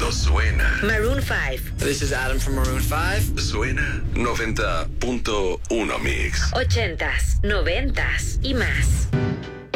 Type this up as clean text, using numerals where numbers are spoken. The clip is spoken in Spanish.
cuando suena. Maroon 5. This is Adam from Maroon 5. Suena 90.1 Mix. 80s, 90s y más.